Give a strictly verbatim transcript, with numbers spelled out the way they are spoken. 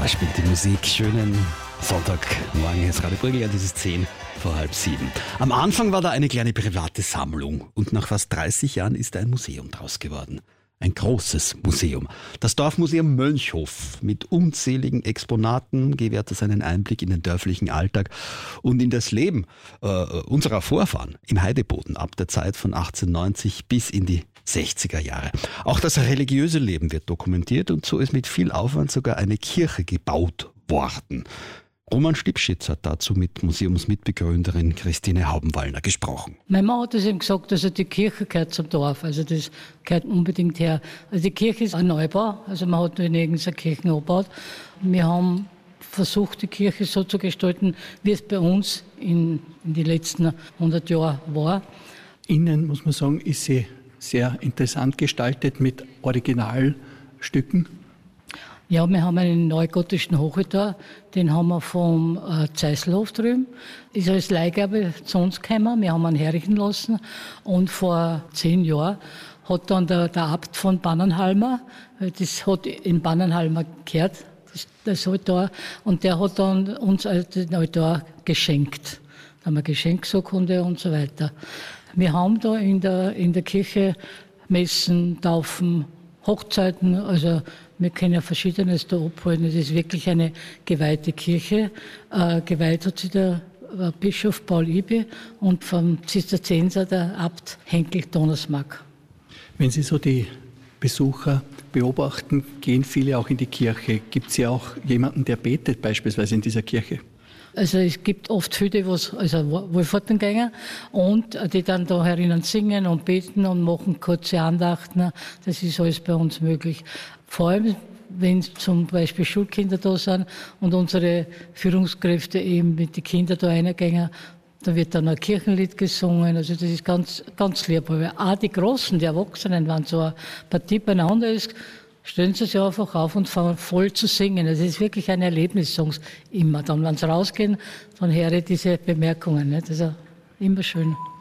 Da spielt die Musik. Schönen Sonntagmorgen. Hier ist Radio Brügel, es ist zehn vor halb sieben. Am Anfang war da eine kleine private Sammlung und nach fast dreißig Jahren ist da ein Museum draus geworden. Ein großes Museum. Das Dorfmuseum Mönchhof mit unzähligen Exponaten gewährt es einen Einblick in den dörflichen Alltag und in das Leben äh, unserer Vorfahren im Heideboden ab der Zeit von achtzehnhundertneunzig bis in die sechziger Jahre. Auch das religiöse Leben wird dokumentiert und so ist mit viel Aufwand sogar eine Kirche gebaut worden. Roman Stipschitz hat dazu mit Museumsmitbegründerin Christine Haubenwallner gesprochen. Mein Mann hat es eben gesagt, also die Kirche gehört zum Dorf, also das gehört unbedingt her. Also die Kirche ist ein Neubau, also man hat nicht irgendeine Kirche angebaut. Wir haben versucht, die Kirche so zu gestalten, wie es bei uns in, in den letzten hundert Jahren war. Innen, muss man sagen, ist sie sehr interessant gestaltet mit Originalstücken. Ja, wir haben einen neugotischen Hochaltar, den haben wir vom äh, Zeisselhof drüben. Ist als Leihgabe zu uns gekommen, wir haben ihn herrichten lassen. Und vor zehn Jahren hat dann der, der Abt von Bannenhalmer, das hat in Bannenhalmer gehört, das, das Altar, und der hat dann uns den Altar geschenkt. Da haben wir Geschenksurkunde und so weiter. Wir haben da in der, in der Kirche Messen, Taufen, Hochzeiten, also wir können ja Verschiedenes da abhalten. Es ist wirklich eine geweihte Kirche. Äh, geweiht hat sich der äh, Bischof Paul Ibe und vom Zisterzienser der Abt Henkel Donnersmarck. Wenn Sie so die Besucher beobachten, gehen viele auch in die Kirche. Gibt es ja auch jemanden, der betet beispielsweise in dieser Kirche? Also es gibt oft viele, die was, also Wallfahrten gehen und die dann da herinnen singen und beten und machen kurze Andachten. Das ist alles bei uns möglich. Vor allem, wenn zum Beispiel Schulkinder da sind und unsere Führungskräfte eben mit den Kindern da reingehen, da wird dann ein Kirchenlied gesungen. Also das ist ganz, ganz lieb. Aber auch die Großen, die Erwachsenen, wenn so eine Partie beieinander ist, stellen sie sich einfach auf und fangen voll zu singen. Das ist wirklich ein Erlebnissong immer. Dann, wenn sie rausgehen, dann höre ich diese Bemerkungen. Nicht? Das ist immer schön.